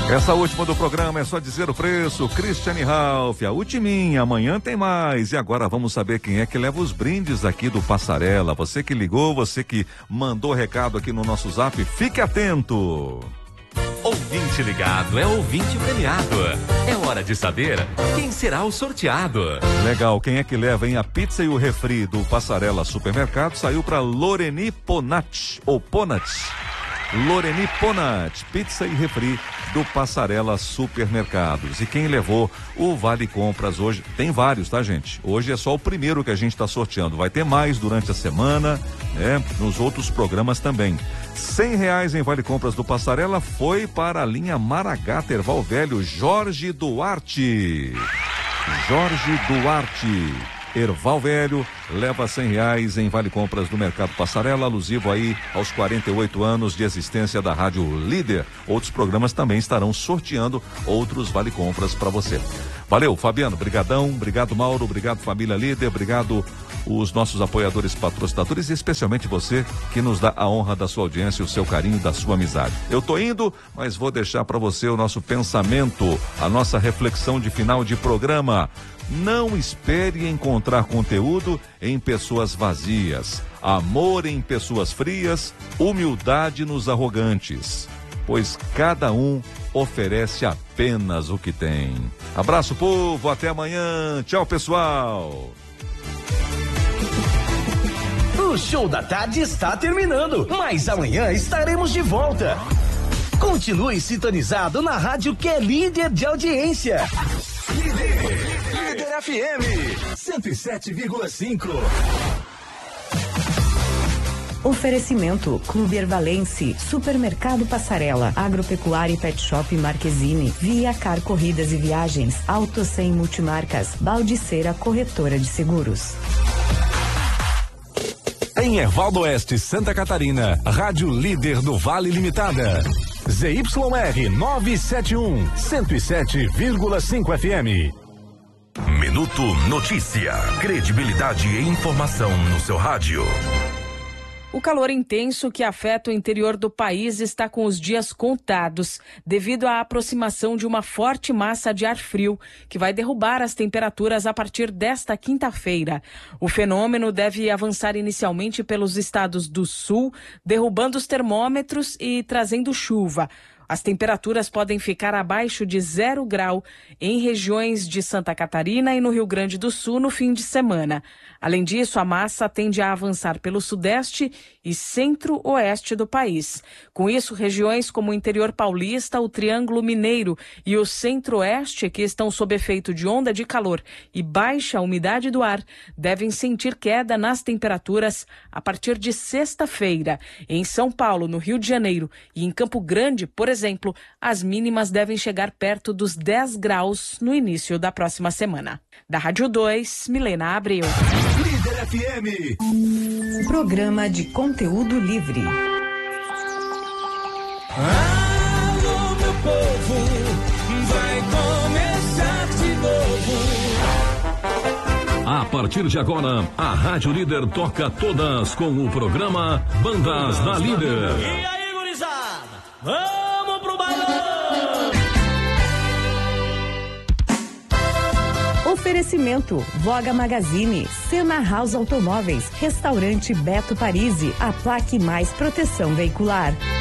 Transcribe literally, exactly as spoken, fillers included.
Essa última do programa é só dizer o preço. Christiane Ralph, a ultiminha, amanhã tem mais. E agora vamos saber quem é que leva os brindes aqui do Passarela. Você que ligou, você que mandou recado aqui no nosso zap, fique atento. Ouvinte ligado é ouvinte premiado. É hora de saber quem será o sorteado. Legal, quem é que leva, hein? A pizza e o refri do Passarela Supermercado saiu para Loreni Ponat, ou Ponat. Loreni Ponat, pizza e refri do Passarela Supermercados. E quem levou o Vale Compras hoje, tem vários, tá, gente? Hoje é só o primeiro que a gente está sorteando. Vai ter mais durante a semana, né? Nos outros programas também. Cem reais em Vale Compras do Passarela foi para a linha Maragata Erval Velho, Jorge Duarte. Jorge Duarte. Erval Velho leva cem reais em Vale Compras do Mercado Passarela, alusivo aí aos quarenta e oito anos de existência da Rádio Líder. Outros programas também estarão sorteando outros Vale Compras para você. Valeu, Fabiano, brigadão, obrigado, Mauro, obrigado, família Líder, obrigado os nossos apoiadores patrocinadores e especialmente você que nos dá a honra da sua audiência, o seu carinho, da sua amizade. Eu tô indo, mas vou deixar para você o nosso pensamento, a nossa reflexão de final de programa. Não espere encontrar conteúdo em pessoas vazias, amor em pessoas frias, humildade nos arrogantes, pois cada um oferece apenas o que tem. Abraço, povo, até amanhã. Tchau, pessoal. O Show da Tarde está terminando, mas amanhã estaremos de volta. Continue sintonizado na rádio que é líder de audiência. Líder, Líder F M cento e sete vírgula cinco. Oferecimento Clube Ervalense, Supermercado Passarela, Agropecuária e Pet Shop Marquezine, Via Car Corridas e Viagens, Auto cem Multimarcas, Baldiceira Corretora de Seguros. Em Erval do Oeste, Santa Catarina, Rádio Líder do Vale Limitada. Z Y R novecentos e setenta e um, cento e sete vírgula cinco F M. Minuto Notícia. Credibilidade e informação no seu rádio. O calor intenso que afeta o interior do país está com os dias contados, devido à aproximação de uma forte massa de ar frio, que vai derrubar as temperaturas a partir desta quinta-feira. O fenômeno deve avançar inicialmente pelos estados do sul, derrubando os termômetros e trazendo chuva. As temperaturas podem ficar abaixo de zero grau em regiões de Santa Catarina e no Rio Grande do Sul no fim de semana. Além disso, a massa tende a avançar pelo sudeste e centro-oeste do país. Com isso, regiões como o interior paulista, o Triângulo Mineiro e o centro-oeste, que estão sob efeito de onda de calor e baixa umidade do ar, devem sentir queda nas temperaturas a partir de sexta-feira. Em São Paulo, no Rio de Janeiro e em Campo Grande, por exemplo, as mínimas devem chegar perto dos dez graus no início da próxima semana. Da Rádio dois, Milena Abreu. Líder F M. Programa de conteúdo livre. Alô, meu povo, vai começar de novo. A partir de agora, a Rádio Líder toca todas com o programa Bandas da Líder. E aí, gurizada? Vamos pro bailão! Oferecimento Voga Magazine, Sena House Automóveis, Restaurante Beto Parisi, a Plaque Mais Proteção Veicular.